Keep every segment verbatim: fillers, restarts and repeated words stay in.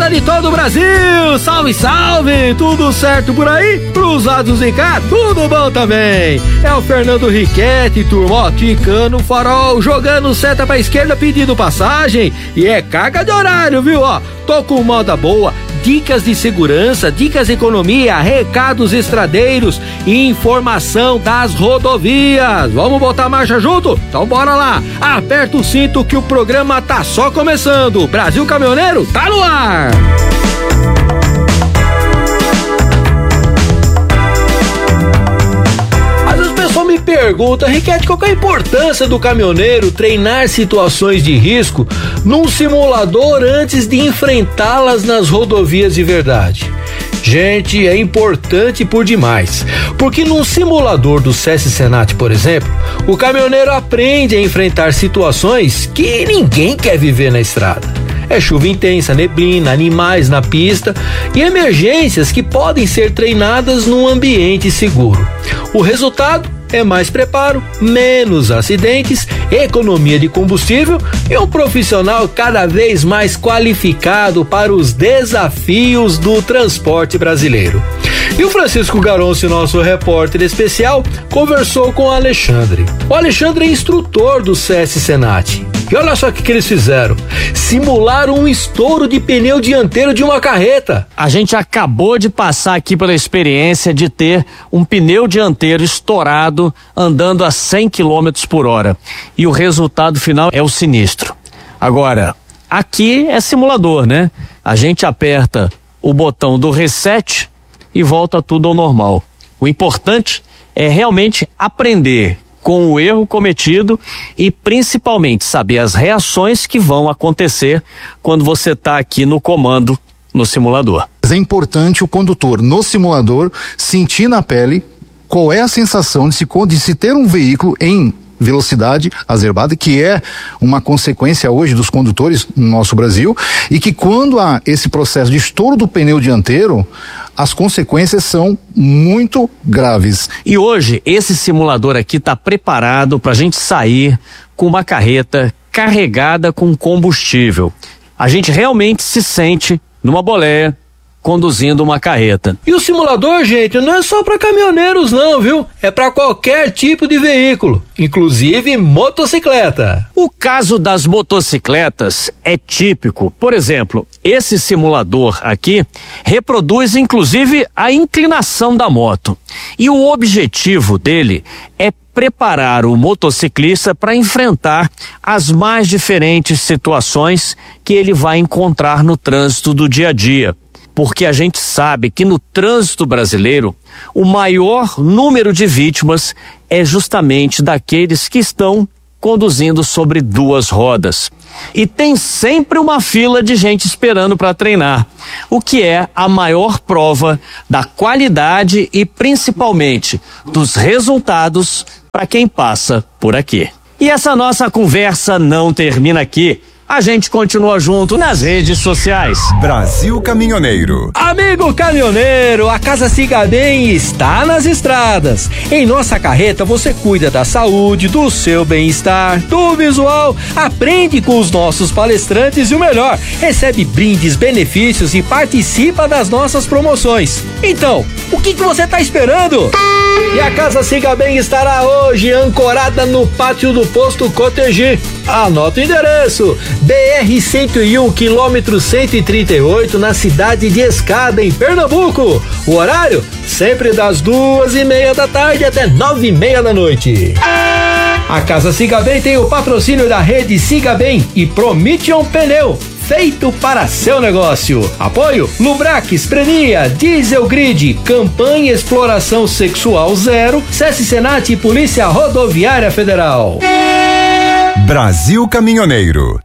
moçada de todo o Brasil, salve, salve, tudo certo por aí? Cruzados e cá, tudo bom também. É o Fernando Riquetti, turma, ó, ticando o farol, jogando seta pra esquerda, pedindo passagem, e é carga de horário, viu, ó, tô com moda boa, dicas de segurança, dicas de economia, recados estradeiros e informação das rodovias. Vamos botar a marcha junto? Então bora lá, aperta o cinto que o programa tá só começando. Brasil Caminhoneiro tá no ar! Às vezes o pessoal me pergunta, Riquetti, qual que é a importância do caminhoneiro treinar situações de risco num simulador antes de enfrentá-las nas rodovias de verdade? Gente, é importante por demais, porque num simulador do SESC Senat, por exemplo, o caminhoneiro aprende a enfrentar situações que ninguém quer viver na estrada. É chuva intensa, neblina, animais na pista e emergências que podem ser treinadas num ambiente seguro. O resultado é mais preparo, menos acidentes, economia de combustível e um profissional cada vez mais qualificado para os desafios do transporte brasileiro. E o Francisco Garonci, nosso repórter especial, conversou com o Alexandre. O Alexandre é instrutor do SESC Senat. E olha só o que, que eles fizeram: simularam um estouro de pneu dianteiro de uma carreta. A gente acabou de passar aqui pela experiência de ter um pneu dianteiro estourado andando a cem quilômetros por hora. E o resultado final é o sinistro. Agora, aqui é simulador, né? A gente aperta o botão do reset e volta tudo ao normal. O importante é realmente aprender com o erro cometido e principalmente saber as reações que vão acontecer quando você está aqui no comando no simulador. É importante o condutor no simulador sentir na pele qual é a sensação de se, de se ter um veículo em velocidade acerbada, que é uma consequência hoje dos condutores no nosso Brasil, e que quando há esse processo de estouro do pneu dianteiro, as consequências são muito graves. E hoje esse simulador aqui está preparado para a gente sair com uma carreta carregada com combustível. A gente realmente se sente numa boleia conduzindo uma carreta. E o simulador, gente, não é só para caminhoneiros não, viu? É para qualquer tipo de veículo, inclusive motocicleta. O caso das motocicletas é típico. Por exemplo, esse simulador aqui reproduz inclusive a inclinação da moto. E o objetivo dele é preparar o motociclista para enfrentar as mais diferentes situações que ele vai encontrar no trânsito do dia a dia. Porque a gente sabe que no trânsito brasileiro, o maior número de vítimas é justamente daqueles que estão conduzindo sobre duas rodas. E tem sempre uma fila de gente esperando para treinar, o que é a maior prova da qualidade e principalmente dos resultados para quem passa por aqui. E essa nossa conversa não termina aqui. A gente continua junto nas redes sociais. Brasil Caminhoneiro. Amigo caminhoneiro, a Casa Siga Bem está nas estradas. Em nossa carreta você cuida da saúde, do seu bem-estar, do visual, aprende com os nossos palestrantes e o melhor, recebe brindes, benefícios e participa das nossas promoções. Então, o que, que você está esperando? E a Casa Siga Bem estará hoje ancorada no pátio do posto Cotegi. Anota o endereço: B R cento e um, quilômetro cento e trinta e oito, na cidade de Escada, em Pernambuco. O horário? Sempre das duas e meia da tarde até nove e meia da noite. A Casa Siga Bem tem o patrocínio da rede Siga Bem e Promission Pneu, feito para seu negócio. Apoio Lubrax, Prenia, Diesel Grid, Campanha Exploração Sexual Zero, SESC Senat e Polícia Rodoviária Federal. Brasil Caminhoneiro.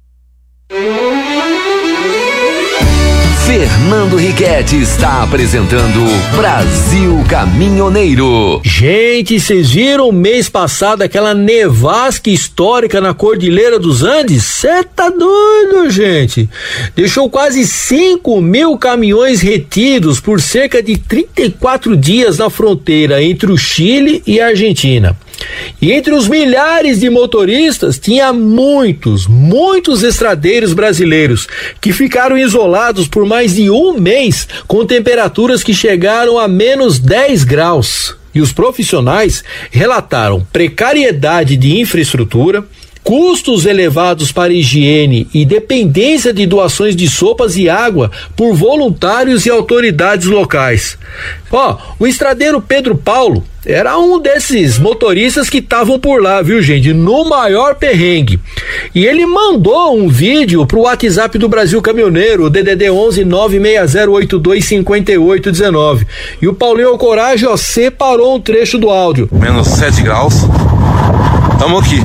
Fernando Riquetti está apresentando Brasil Caminhoneiro. Gente, vocês viram mês passado aquela nevasca histórica na Cordilheira dos Andes? Cê tá doido, gente. Deixou quase cinco mil caminhões retidos por cerca de trinta e quatro dias na fronteira entre o Chile e a Argentina. E entre os milhares de motoristas, tinha muitos, muitos estradeiros brasileiros que ficaram isolados por mais de um mês com temperaturas que chegaram a menos dez graus. E os profissionais relataram precariedade de infraestrutura, custos elevados para higiene e dependência de doações de sopas e água por voluntários e autoridades locais. Ó, o estradeiro Pedro Paulo era um desses motoristas que estavam por lá, viu, gente? No maior perrengue. E ele mandou um vídeo pro WhatsApp do Brasil Caminhoneiro, o D D D onze nove seis zero oito dois cinco oito um nove. E o Paulinho Alcorage, ó, separou um trecho do áudio. Menos sete graus. Tamo aqui.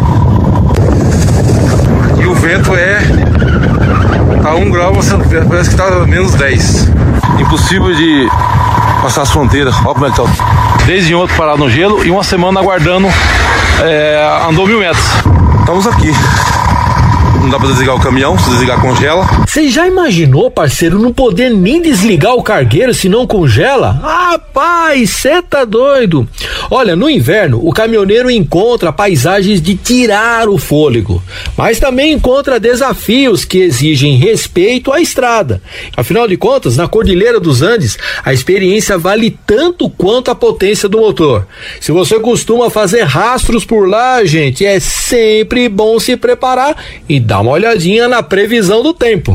E o vento é a um grau, você parece que tá menos dez. Impossível de passar as fronteiras. Olha como é que tá. Desde ontem parado no gelo e uma semana aguardando, é, andou mil metros. Estamos aqui. Não dá pra desligar o caminhão, se desligar congela. Você já imaginou, parceiro, não poder nem desligar o cargueiro se não congela? Rapaz, cê tá doido. Olha, no inverno, o caminhoneiro encontra paisagens de tirar o fôlego, mas também encontra desafios que exigem respeito à estrada. Afinal de contas, na Cordilheira dos Andes, a experiência vale tanto quanto a potência do motor. Se você costuma fazer rastros por lá, gente, é sempre bom se preparar e dá uma olhadinha na previsão do tempo.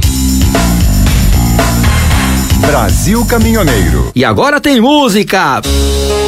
Brasil Caminhoneiro. E agora tem música.